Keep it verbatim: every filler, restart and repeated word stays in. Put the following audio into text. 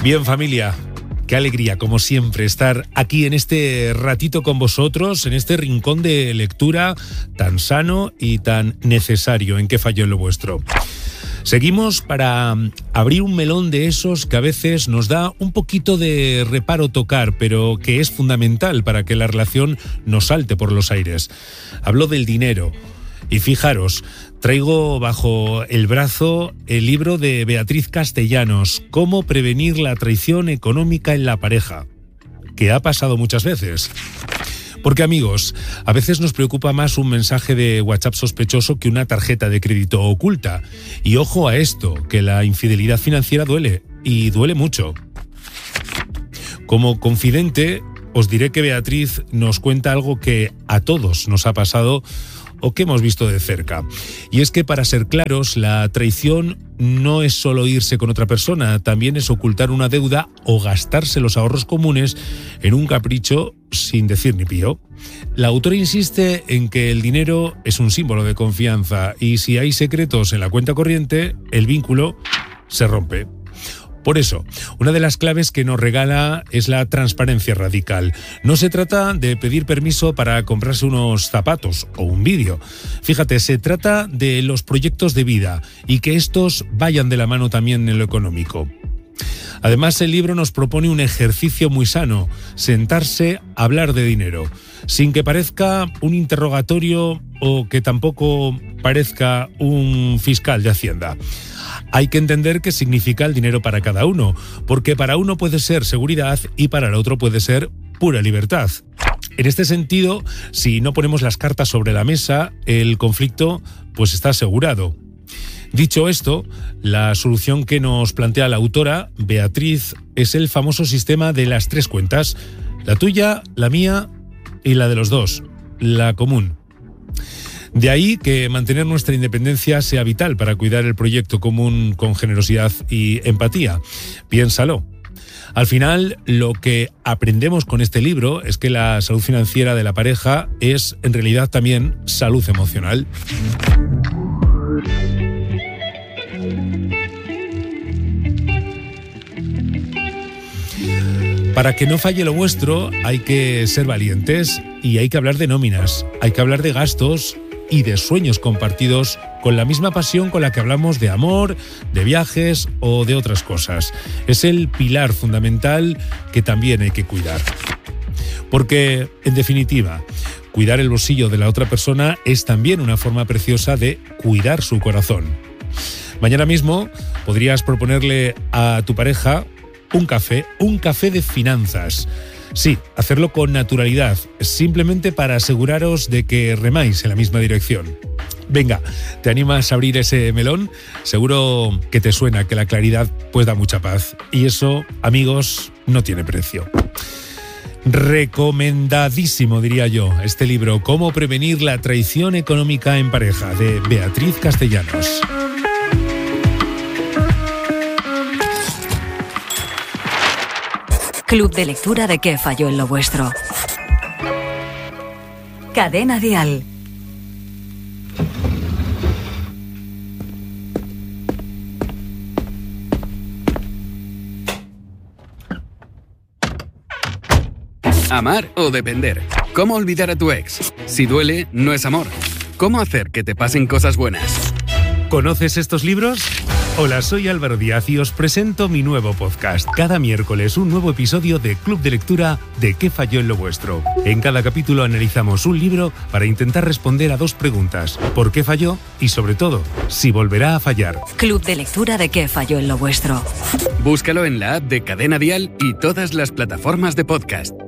Bien, familia, qué alegría, como siempre, estar aquí en este ratito con vosotros, en este rincón de lectura tan sano y tan necesario en ¿Qué falló en lo vuestro? Seguimos para abrir un melón de esos que a veces nos da un poquito de reparo tocar, pero que es fundamental para que la relación no salte por los aires. Hablo del dinero. Y fijaros, traigo bajo el brazo el libro de Beatriz Castellanos, Cómo prevenir la traición económica en la pareja, que ha pasado muchas veces. Porque, amigos, a veces nos preocupa más un mensaje de WhatsApp sospechoso que una tarjeta de crédito oculta. Y ojo a esto, que la infidelidad financiera duele, y duele mucho. Como confidente, os diré que Beatriz nos cuenta algo que a todos nos ha pasado o que hemos visto de cerca. Y es que, para ser claros, la traición no es solo irse con otra persona, también es ocultar una deuda o gastarse los ahorros comunes en un capricho sin decir ni pío. La autora insiste en que el dinero es un símbolo de confianza y si hay secretos en la cuenta corriente, el vínculo se rompe. Por eso, una de las claves que nos regala es la transparencia radical. No se trata de pedir permiso para comprarse unos zapatos o un vídeo. Fíjate, se trata de los proyectos de vida y que estos vayan de la mano también en lo económico. Además, el libro nos propone un ejercicio muy sano, sentarse a hablar de dinero, sin que parezca un interrogatorio o que tampoco parezca un fiscal de Hacienda. Hay que entender qué significa el dinero para cada uno, porque para uno puede ser seguridad y para el otro puede ser pura libertad. En este sentido, si no ponemos las cartas sobre la mesa, el conflicto pues está asegurado. Dicho esto, la solución que nos plantea la autora, Beatriz, es el famoso sistema de las tres cuentas, la tuya, la mía y la de los dos, la común. De ahí que mantener nuestra independencia sea vital para cuidar el proyecto común con generosidad y empatía. Piénsalo. Al final, lo que aprendemos con este libro es que la salud financiera de la pareja es, en realidad, también salud emocional. Para que no falle lo vuestro, hay que ser valientes y hay que hablar de nóminas, hay que hablar de gastos y de sueños compartidos con la misma pasión con la que hablamos de amor, de viajes o de otras cosas. Es el pilar fundamental que también hay que cuidar. Porque, en definitiva, cuidar el bolsillo de la otra persona es también una forma preciosa de cuidar su corazón. Mañana mismo podrías proponerle a tu pareja un café, un café de finanzas. Sí, hacerlo con naturalidad, simplemente para aseguraros de que remáis en la misma dirección. Venga, ¿te animas a abrir ese melón? Seguro que te suena que la claridad pues da mucha paz. Y eso, amigos, no tiene precio. Recomendadísimo, diría yo, este libro, Cómo prevenir la traición económica en pareja, de Beatriz Castellanos. Club de lectura de ¿Qué falló en lo vuestro? Cadena Dial. Amar o depender. ¿Cómo olvidar a tu ex? Si duele, no es amor. ¿Cómo hacer que te pasen cosas buenas? ¿Conoces estos libros? Hola, soy Álvaro Díaz y os presento mi nuevo podcast. Cada miércoles un nuevo episodio de Club de Lectura de ¿Qué falló en lo vuestro? En cada capítulo analizamos un libro para intentar responder a dos preguntas. ¿Por qué falló? Y sobre todo, si volverá a fallar. Club de Lectura de ¿Qué falló en lo vuestro? Búscalo en la app de Cadena Dial y todas las plataformas de podcast.